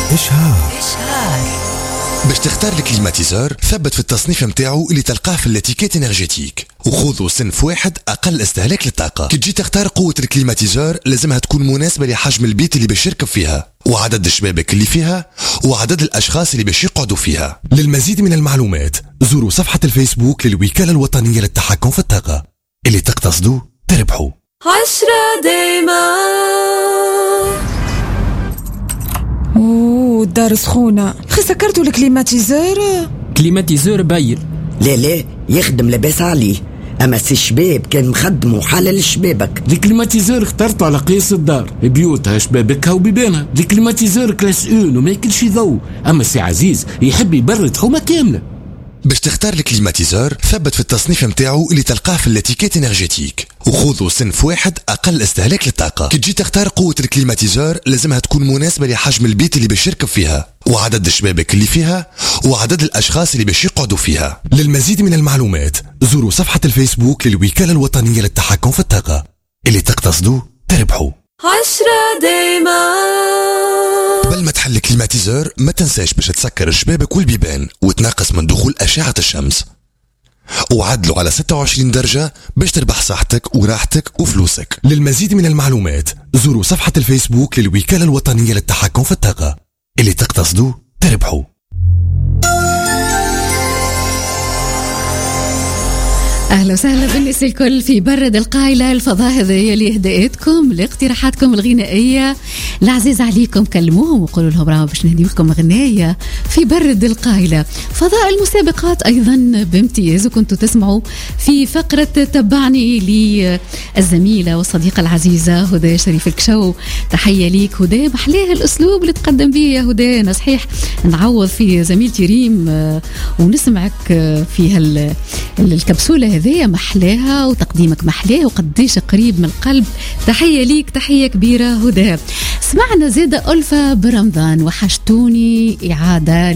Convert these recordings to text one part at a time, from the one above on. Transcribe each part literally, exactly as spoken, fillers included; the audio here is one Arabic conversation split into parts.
إشهار. باش تختار الكليماتيزور ثبت في التصنيف متاعو اللي تلقاه في الاتيكيت انرجيتيك وخذوا صنف واحد اقل استهلاك للطاقه. كي تجي تختار قوه الكليماتيزور لازمها تكون مناسبه لحجم البيت اللي باش يركب فيها وعدد الشبابك اللي فيها وعدد الاشخاص اللي باش يقعدوا فيها. للمزيد من المعلومات زوروا صفحه الفيسبوك للوكاله الوطنيه للتحكم في الطاقه. اللي تقتصدوا تربحوا. عشرة دايما. اوه الدار سخونه. خي سكرتوا الكليماتيزور؟ كليماتيزور باير. لا لا يخدم لباس عليه، اما سي الشباب كان مخدمه حلل شبابك. الكليماتيزور اخترته على قياس الدار، بيوتها شبابكها وبيبانها. الكليماتيزور كلاس اون وما ياكلش ضوء، اما سي عزيز يحب يبرد حومه كامله. باش تختار الكليماتيزور ثبت في التصنيف متاعو اللي تلقاه في الاتيكيت انرجيتيك وخذوا صنف واحد اقل استهلاك للطاقه. كي تجي تختار قوه الكليماتيزور لازمها تكون مناسبه لحجم البيت اللي باش يركب فيها وعدد الشبابك اللي فيها وعدد الاشخاص اللي باش يقعدوا فيها. للمزيد من المعلومات زوروا صفحه الفيسبوك للوكاله الوطنيه للتحكم في الطاقه. اللي تقتصدوا تربحوا. عشرة دايما. قبل ما تحل الكليماتيزور ما تنساش باش تسكر الشبابك والبيبان وتناقص من دخول أشعة الشمس وعدلوا على ستة وعشرين درجة باش تربح صحتك وراحتك وفلوسك. للمزيد من المعلومات زوروا صفحة الفيسبوك للوكالة الوطنية للتحكم في الطاقة. اللي تقتصدوا تربحوا. أهلا وسهلا بالناس الكل في برد القايلة الفضاء هذه اللي هدأتكم لاقتراحاتكم الغنائية العزيز عليكم. كلموهم وقولوا لهم راهو باش نهدي لكم غناية في برد القايلة. فضاء المسابقات أيضا بامتياز وكنتوا تسمعوا في فقرة تبعني للزميلة والصديقة العزيزة هدى شريف الكشو. تحية ليك هدى، محلاه الأسلوب اللي تقدم به يا هدى. أنا صحيح نعوض في زميلتي ريم ونسمعك في هالكبسولة هذه محلاها وتقديمك محلاه وقديش قريب من القلب. تحية ليك، تحية كبيرة هدى. سمعنا زيادة ألفة برمضان وحشتوني، إعادة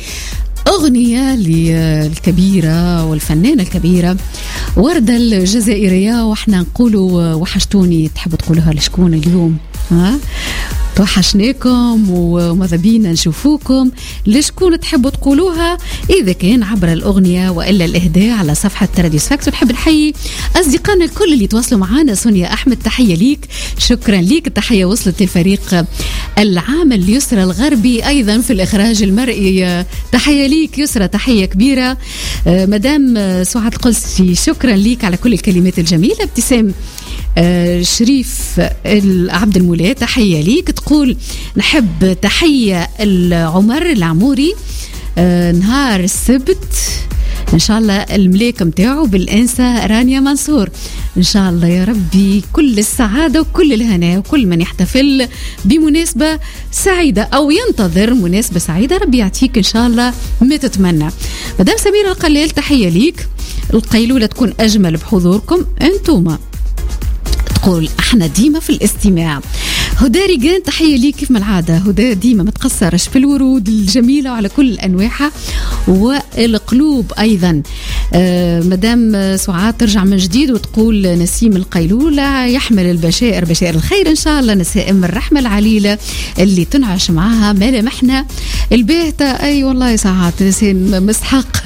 لأغنية للكبيرة والفنانة الكبيرة وردة الجزائرية. وإحنا نقولوا وحشتوني، تحبوا تقولوها لشكون اليوم؟ ها توحشناكم وماذا بينا نشوفوكم. لشكون تحبوا تقولوها؟ إذا كان عبر الأغنية وإلا الإهداء على صفحة راديو سفاكس. ونحب نحيي أصدقائنا الكل اللي تواصلوا معنا. سونيا أحمد تحية ليك، شكرا ليك. التحية وصلت للفريق العامل يسرى الغربي أيضا في الإخراج المرئي. تحية ليك يسرى، تحية كبيرة. مدام سعاد القلسي شكرا ليك على كل الكلمات الجميلة. ابتسام آه شريف عبد المولاه تحية ليك. تقول نحب تحية العمر العموري آه نهار السبت إن شاء الله الملاك متاعه بالأنسة رانيا منصور. إن شاء الله يا ربي كل السعادة وكل الهناء وكل من يحتفل بمناسبة سعيدة أو ينتظر مناسبة سعيدة ربي يعطيك إن شاء الله ما تتمنى. مدام سميرة القليل تحية ليك. القيلولة تكون أجمل بحضوركم أنتوما. تقول احنا ديما في الاستماع. هدى ريجان تحية ليك كيف ما العادة. هدى ديما ما تقصرش في الورود الجميلة وعلى كل أنواعها والقلوب أيضا. آه مدام سعاد ترجع من جديد وتقول نسيم القيلولة يحمل البشائر بشائر الخير إن شاء الله. نسائم الرحمة العليلة اللي تنعش معها ملامحنا الباهتة. أي والله يا سعاد نسيم مسحق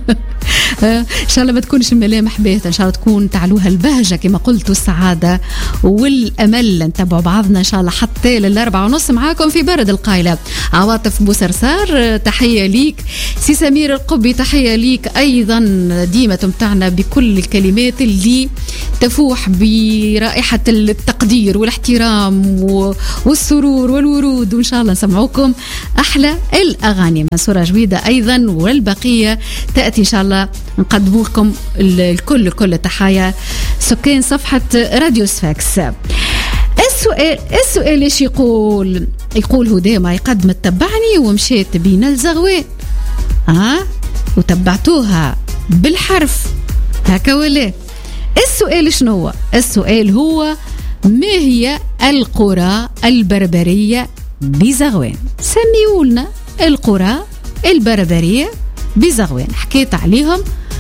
إن شاء الله ما تكونش الملامح باهتة، إن شاء الله تكون تعلوها البهجة كما قلت والسعادة والأمل. نتابعوا بعضنا إن شاء الله حتى للأربعة ونص معاكم في برد القايلة. عواطف بوسرسار تحية ليك. سي سمير القبي تحية ليك أيضا. ديما تمتعنا بكل الكلمات اللي تفوح برائحة التقدير والاحترام والسرور والورود. وإن شاء الله نسمعوكم أحلى الأغاني. منصورة جويدة أيضا والبقية تأتي إن شاء الله نقدم لكم الكل كل تحايا سكان صفحة راديو سفاكس. السؤال السؤال ايش يقول؟ يقول هدى ما يقدم تبعني ومشيت بينا الزغوان ها وتبعتوها بالحرف هكا ولا؟ السؤال شنو هو؟ السؤال هو ما هي القرى البربرية بزغوان؟ سميولنا القرى البربرية بزغوان. حكيت عليهم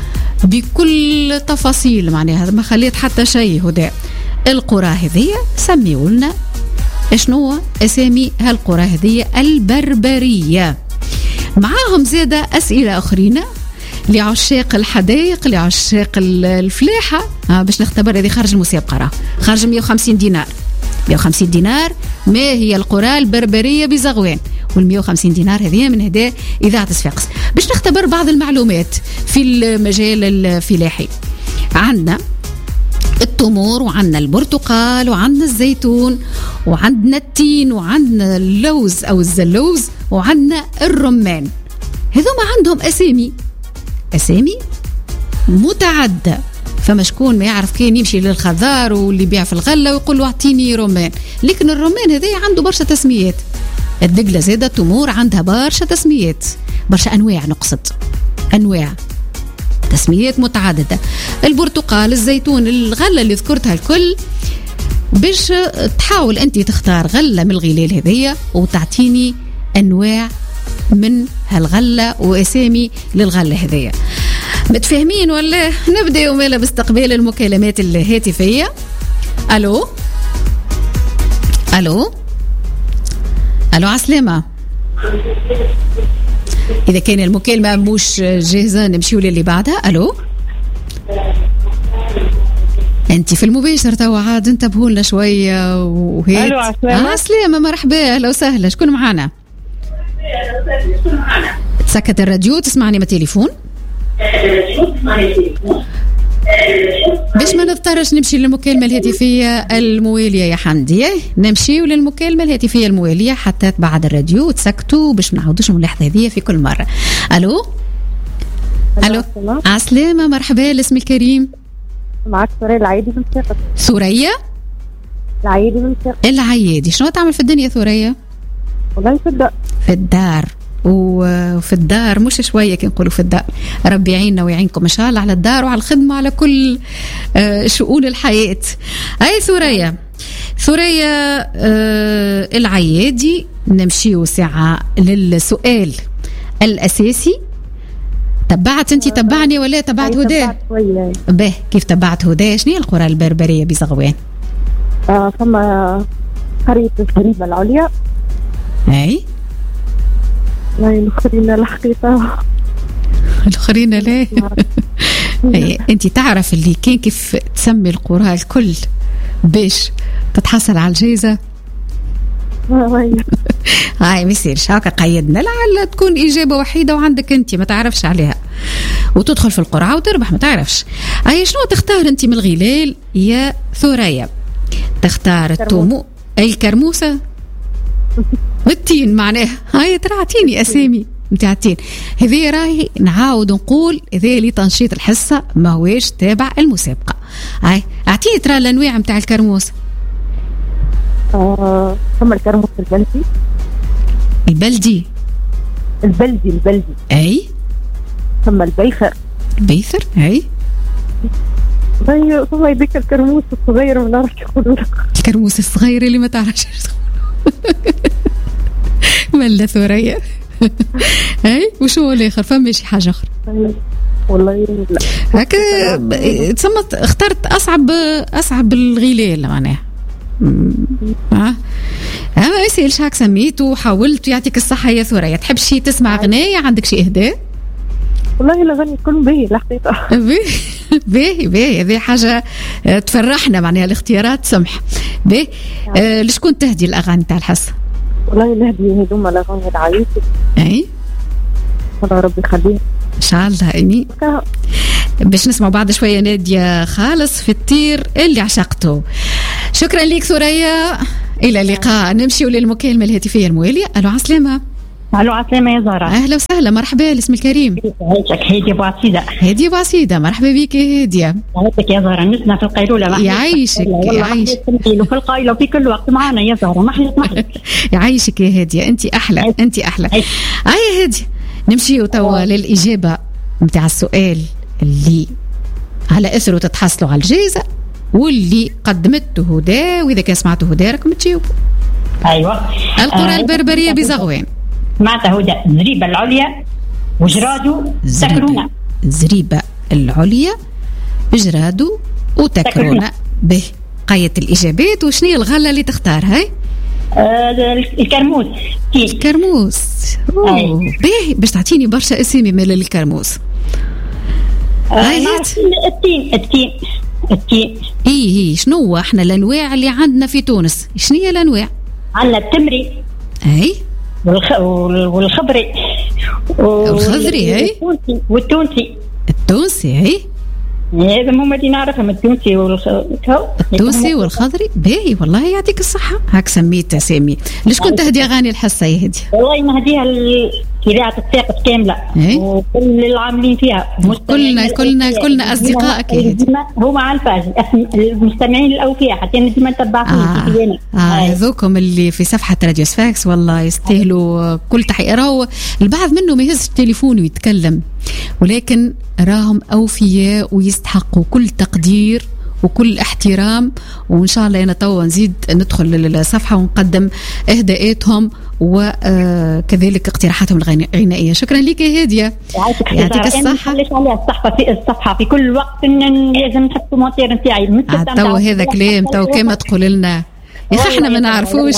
بكل تفاصيل معناها ما خليت حتى شيء. هدى القرى هذه سميولنا شنو أسامي هالقرى هذه البربرية. معاهم زادة أسئلة أخرين لعشاق الحدائق، لعشاق الفلاحة، ها باش نختبر هذه خارج المسابقة، راه خارج مئة وخمسين دينار. مئة وخمسين دينار ما هي القرى البربرية بزغوان، والمئة وخمسين دينار هذه من هدايا إذاعة صفاقس. باش نختبر بعض المعلومات في المجال الفلاحي. عندنا التمور، وعندنا البرتقال، وعندنا الزيتون، وعندنا التين، وعندنا اللوز أو الزلوز، وعندنا الرمان. هذوما عندهم أسامي أسامي متعددة. فما شكون ما يعرف كان يمشي للخضار واللي يبيع في الغلة ويقول له اعطيني رمان، لكن الرمان هذا عنده برشا تسميات. الدقلة زادة التمور عندها برشا تسميات، برشا أنواع، نقصد أنواع تسميات متعددة. البرتقال، الزيتون، الغلة اللي ذكرتها الكل، باش تحاول أنت تختار غلة من الغلال هذية وتعطيني أنواع من هالغلة وأسامي للغلة هذية. متفاهمين ولا؟ نبدأ يوميلا باستقبال المكالمات الهاتفية. ألو ألو ألو عسلامة. إذا كان المكالمة مش جاهزة نمشيو للي بعدها. ألو أنت في المباشر توا، عاد انتبهوا لنا شوية وهيك. ألو عسلامة. عسلامة، مرحبا، أهلا وسهلا، شكون معانا؟ تسكت الراديو تسمعني من تليفون باش ما نضطرش نمشي للمكالمة الهاتفية الموالية يا حمدي. نمشيو للمكالمة الهاتفية الموالية حتى بعد الراديو تسكتوا باش ما نعاودوش من اللحظة هذه في كل مرة. ألو ألو عسلامة، مرحبا، الاسم الكريم. معك ثريا العيادي من صفاقس. ثريا العيادي من صفاقس. العيادي، شنو تعمل في الدنيا ثريا؟ والله في الدار. في الدار، وفي الدار مش شوية كي نقولوا في الدار. ربي يعيننا ويعينكم إن شاء الله على الدار وعلى الخدمة على كل شؤون الحياة. أي ثريا ثريا آه العيادي. نمشيو ساعة للسؤال الأساسي. تبعت أنت تبعني ولا تبعت هدى؟ به كيف تبعت هدى؟ شنو القرى البربرية بزغوان؟ آه ثم قرية الزريبة العليا. أي لا الآخرين الحقيقة الآخرين لا. أنت تعرف اللي كان كيف تسمي القرى الكل باش تتحصل على الجائزة؟ هاي ميصيرش هاكا، قيدنا لعل تكون إجابة وحيدة وعندك أنت ما تعرفش عليها وتدخل في القرعة وتربح ما تعرفش. هاي شنو تختار أنت من الغلال يا ثريا؟ تختار التومو، الكرموسة، والتين معناها. هاي ترى عطيني أسامي متاعتين هذه. راهي نعاود نقول هذه لتنشيط الحصة، ما هوش تابع المسابقة. هاي أعطيني ترى الأنواع متاع الكرموس. آه ثم الكرموس البلدي. البلدي البلدي البلدي أي. ثم البيخر. البيخر أي. هاي ثم يديك الكرموس الصغير ما نعرفش يقولوا لك. الكرموس الصغير اللي ما تعرفش ملا ثريا. اي وشو الاخر؟ فما شي حاجه اخرى؟ والله لا هكا تصمت اخترت اصعب اصعب الغلال معناها. ها ها ما يسالش هاك سميت وحاولت. يعطيك الصحه يا ثريا. تحب شي تسمع غنايه؟ عندك شي اهداء؟ والله لا غني كل باهي الحقيقه. باهي باهي هذه حاجه تفرحنا معناها. الاختيارات سمح باهي. آه لشكون تهدي الاغاني تاع الحصه؟ والله نهدي هذوما الاغاني العريس. اي الله ربي يخليها ان شاء الله. امين. باش نسمع بعد شويه نادية خالص في الطير اللي عشقته. شكرا لك ثريا، الى اللقاء. نمشيو للمكالمه الهاتفيه المواليه. الو عسلامه. الو عسلامه يا زهره. اهلا وسهلا، مرحبا، الاسم الكريم. هاديه بوعسيده. هاديه بوعسيده، مرحبا بك يا هاديه. عايشك يا زهره، نسنا في القيلوله. يعيشك يعيشك في القايله وفي كل وقت معنا يا زهره. ما حلت محلك. يعيشك يا هاديه، انت احلى انت احلى. هاي يا هاديه نمشيو توا للاجابه نتاع السؤال اللي على اثره تتحصلوا على الجائزه واللي قدمته هدى. واذا كان سمعتوا هدى راكم تجاوبوا. ايوه. القرى آه البربريه بزغوان. سمعت هدى. زريبه العليا وجرادو تكرونه. زريبه العليا جرادو وتكرونه. به قيت الاجابات. وشنو الغله اللي تختار؟ هاي آه الكرموس تين. الكرموس اوه باهي، باش تعطيني برشا اسامي مال الكرموس. آه التين التين التين اي هي شنو احنا الانواع اللي عندنا في تونس؟ شنو هي الانواع؟ عندنا التمري اي والخ... والخضري والخضري اي والتونسي التونسي اي هذا هما اللي نعرفهم، التونسي والخ... التونسي والخضري. باهي والله يعطيك الصحة، هاك سميت اسامي. لشكون تهدي اغاني الحصة يا هدي؟ والله نهديها لإذاعة الثاقب كاملة وكل العاملين فيها، كلنا كلنا كلنا أصدقائك يا هدي. هما عارفة المستمعين الأوفياء حتى نجم نتبعهم في آه, آه هذوكم اللي في صفحة راديو سفاكس والله يستاهلوا كل تحية. راهو البعض منهم ما يهزش التليفون ويتكلم، ولكن راهم أوفياء ويستحقوا كل تقدير وكل احترام. وإن شاء الله أنا توا نزيد ندخل للصفحة ونقدم إهداءاتهم وكذلك اقتراحاتهم الغنائية. شكرا لك يا هادية، يعطيك الصحة. الصفحة في الصفحة في كل وقت لازم نحط كومنتير نتاعي. تو هذا كلام تو كما تقول لنا يا اخي احنا ما نعرفوش.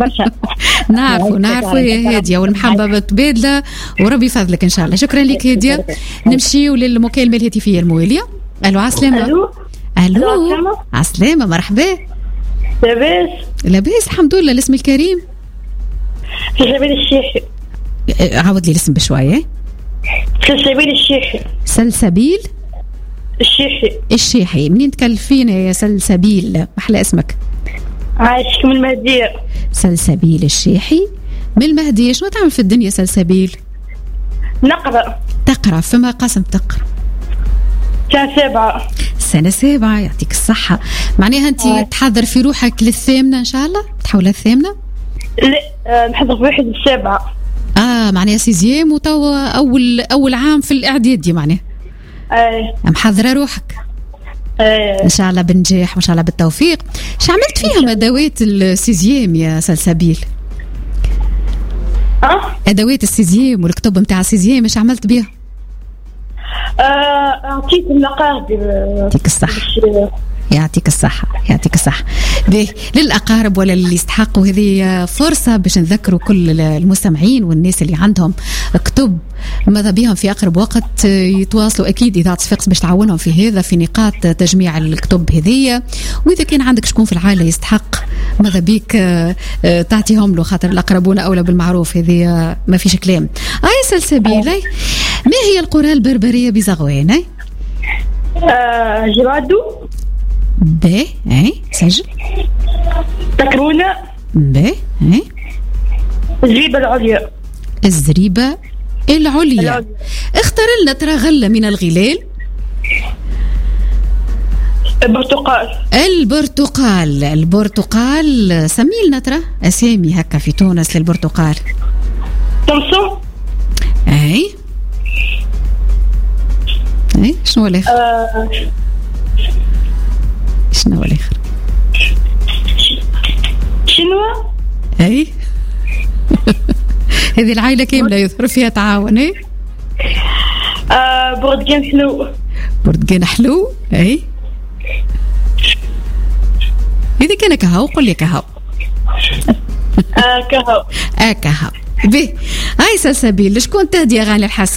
نعرفوا نعرفوا يا هادية، والمحبة متبادلة وربي يفضلك ان شاء الله. شكرا لك هادية. نمشيو للمكالمة الهاتفية الموالية. الو عسلامة. الو الو عسلامة، مرحبا. لاباس؟ لاباس الحمد لله. الاسم الكريم؟ سلسبيل الشيحي. عاود لي الاسم بشوية. سلسبيل الشيحي. سلسبيل الشيحي. الشيحي. منين تكلفينا يا سلسبيل؟ محلى اسمك. عايشك من المهدية. سلسبيل الشيحي من المهدية. شنو تعمل في الدنيا سلسبيل؟ نقرأ. تقرأ؟ فما قسم تقرأ؟ سنة سابعة. سنة سابعة، يعطيك الصحة. معناها أنت آه. تحضر في روحك للثامنة إن شاء الله؟ تحول الثامنة؟ لا آه نحضر في واحد السابعة. آه معناها سيزيام وتوا أول أول عام في الإعدادي معناها. آه. محضرة روحك. آه. إن شاء الله بالنجاح وإن شاء الله بالتوفيق. شو عملت فيهم أدوات السيزيام يا سلسبيل؟ أه؟ أدوات السيزيام والكتب متاع السيزيام إيش عملت بيها؟ أعطيك الأقارب. يعطيك الصحة، يعطيك الصحة، يعطيك الصحة. به للأقارب ولا اللي يستحقوا، هذه فرصة باش نذكروا كل المستمعين والناس اللي عندهم كتب ماذا بهم في أقرب وقت يتواصلوا أكيد إذاعة صفاقس باش تعاونهم في هذا، في نقاط تجميع الكتب هذية. وإذا كان عندك شكون في العائلة يستحق ماذا بيك تعطيهم له، خاطر الأقربون أولى بالمعروف، هذه ما فيش كلام. أي سلسبيل، ما هي القرى البربرية بزغوان؟ آه جرادو. باهي اي سجل. تكرونة. باهي اي. الزريبة العليا. الزريبة العليا, العليا. اختار لنا ترى غلة من الغلال. البرتقال. البرتقال. البرتقال سمي لنا ترى اسامي هكا في تونس للبرتقال. طمسم. اي اي شنو الاخر؟ آه. شنو الاخر؟ شنو؟ اي هذه العائلة كاملة يظهر فيها تعاون. اي آه برتقان حلو. برتقان حلو. اي إذا كان كهو قل لي كهو. آه كهو. آه كهو. به هاي سلسبيل، لشكون تهدي أغاني الحصة؟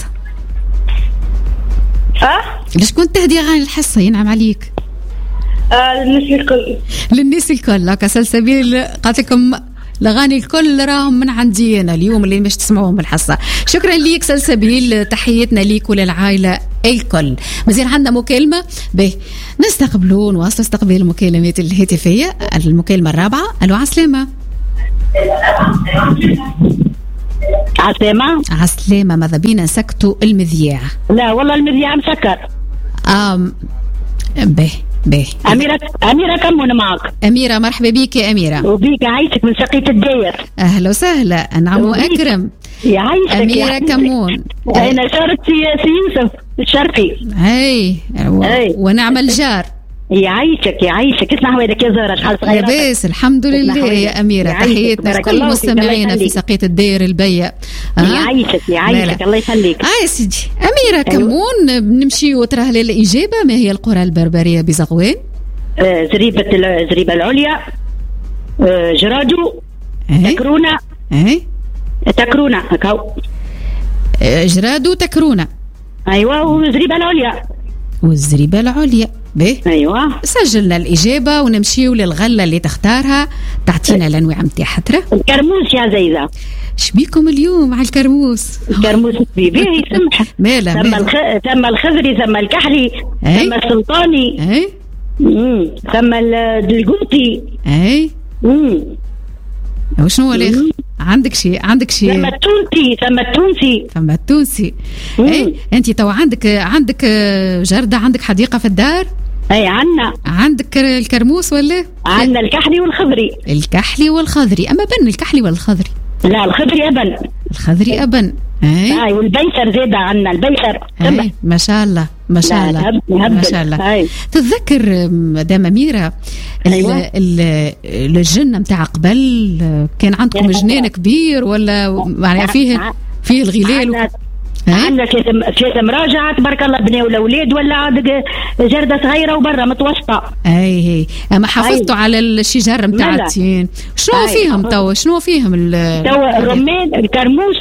أه؟ لشكون تهدي أغاني الحصة؟ ينعم عليك. آه للناس الكل. للناس الكل. هكا سلسبيل قالت لكم الأغاني الكل راهم من عندي أنا اليوم اللي مش تسمعوهم الحصة. شكرا ليك سلسبيل، تحياتنا ليك وللعائلة الكل. مازال عندنا مكالمة، به نستقبلون واصل استقبال المكالمات الهاتفية. المكالمة الرابعة. ألو عسلامة. عسلامة. عسلامة. ماذا بينا نسكتوا المذياع؟ لا والله المذياع مسكر. آم به به أميرة أميرة كمون معك. أميرة مرحبا بيك يا أميرة. وبيك عايشك من شقية الداير. أهلا وسهلا. نعم وأكرم. يعيشك أميرة كمون. أنا شارت سي يوسف الشرقي. هاي و... ونعم الجار. يعيشك يعيشك. اسمع هويدك يا زهرة شحال صغيرة. لاباس الحمد لله يا أميرة. تحياتنا لكل مستمعينا في سقية الداير البيع. يعيشك يعيشك الله يخليك. آه يا سيدي. أميرة كمون بنمشي وتراه للإجابة. ما هي القرى البربرية بزغوان؟ آه زريبة زريبة العليا. آه جرادو. اي تكرونه اي تكرونه هكا. جراد وتكرونه. ايوه والزريبه العليا. والزريبه العليا. به ايوه سجلنا الاجابه ونمشيو للغله اللي تختارها. تعطينا الانواع نتاعها ترى. الكرموس يا زيزه. شبيكم اليوم على الكرموس؟ الكرموس بيبي سمح. ماله ثم ماله الخ... ثم الخضري ثم الكحلي أي. ثم السلطاني اي مم. ثم الدلقوطي. اي امم وشنو الاخر؟ عندك شيء عندك شيء ثم التونسي ثم التونسي ثم التونسي. مم. اي انت تو عندك عندك جردة، عندك حديقة في الدار؟ اي عنا عندك الكرموس ولا؟ عنا الكحلي والخضري. الكحلي والخضري. اما بن الكحلي ولا الخضري؟ لا الخضري ابن. الخضري ابن. اي اي والبيسر زيادة عنا البيسر. اي ما شاء الله ما شاء لا، الله هبل- هبل. ما شاء الله. أي. تتذكر مدام أميرة ال- أيوة. ال- الجنة متاع قبل كان عندكم يا جنان أخوة. كبير ولا يعني فيه ع- فيه الغلال؟ عنا أي؟ عنا ثلاث ثلاث مراجعة تبارك الله بناو الاولاد ولا عندك جردة صغيرة وبرا متوسطة. اي هي اما حافظتوا على الشجر متاع لا، لا. التين. شنو أي. فيهم تو؟ شنو فيهم ال- توا الرمان الكرموس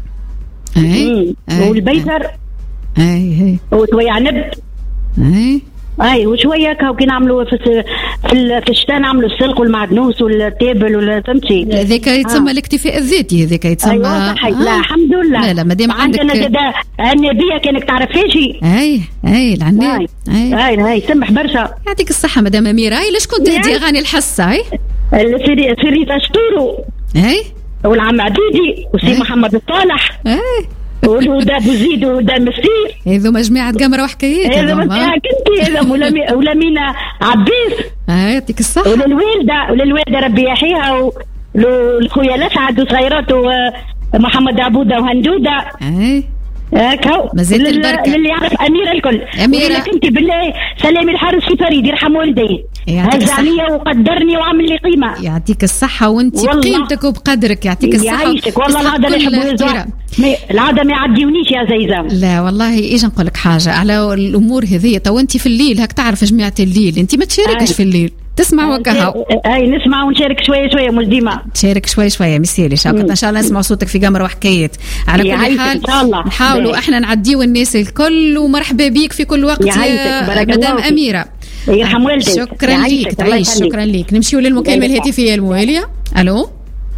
اي مم. والبيسر اي اي وشوية عنب. اي اي وشويه كاو كي نعملوا في الس- في, ال- في الشتاء نعملوا السلق والمعدنوس والتابل ولا فهمتي. هذاك يتسمى الاكتفاء الذاتي. هذاك يتسمى ايوه صحيح. لا آه. الحمد لله. لا لا مادام عندك عندنا زاد النبيه كانك تعرفيش. اي اي العناب. اي اي هاي سمح برشا. يعطيك الصحة مدام أميرة. أي ليش كنت تهدي أغاني الحصة؟ أي السيري سيريتا شطورو أي والعم عديدي وسي أي. محمد الصالح أي والهدى بوزيد وهدى مسير. هذو مجموعة قمرة وحكايات هذا هذوما. متاعك انت. هذا ولمي- ولمينا عبيس أي يعطيك الصحة. وللوالده وللوالده ربي يحييها ولخويا الاسعد وصغيراته محمد عبوده وهندوده. أي هاكا مازالت لل- البركة. للي يعرف أميرة الكل. أميرة. لك انت بالله سلامي الحارس في فريد يرحم والدي. يعطيك هز عليا وقدرني وعمل لي قيمه. يعطيك الصحة وأنت والله. بقيمتك وبقدرك. يعطيك الصحة. يعيشك والله. تستحق العاده كل اللي يحبوا احترام. يزعل ما- العاده ما يعديونيش يا زيزة. لا والله اجي نقول لك حاجة على الأمور هذه. تو أنت في الليل هاك تعرف جماعة الليل أنت ما تشاركش أي. في الليل تسمع وكهو. اي نسمع ونشارك شويه شويه مش ديما. تشارك شوي شوي مسيري شاكت ان شاء الله نسمع صوتك في قمر وحكايات. على كل يعيشك حال إن شاء الله. نحاولوا باهي. احنا نعديو الناس الكل ومرحبا بيك في كل وقت يعيشك. يا بارك مدام الله فيك. أميرة. يرحم والديك. شكرا يعيشك. ليك الله تعيش. يخليك. شكرا ليك. نمشيو للمكالمة يعيشك. الهاتفية الموالية. الو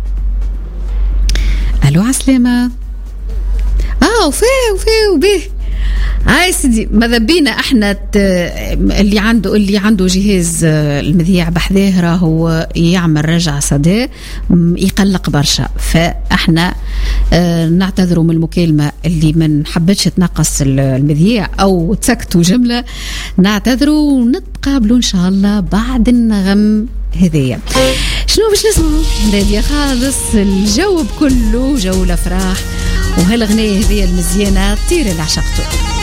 الو عسلامة. اه وفيه وفيه وبيه. هاي سيدي ماذا بينا احنا ت... اللي عنده اللي عنده جهاز المذياع بحذاه راهو يعمل رجع صدى يقلق برشا. فاحنا اه نعتذروا من المكالمه اللي ما حبتش تنقص المذياع او تسكتوا جمله. نعتذروا ونتقابلوا ان شاء الله بعد النغم هذيا. شنو باش نسمعوا؟ نادية خالص الجو كله جو الافراح وهالغنية هذه المزيانة طير اللي عشقته.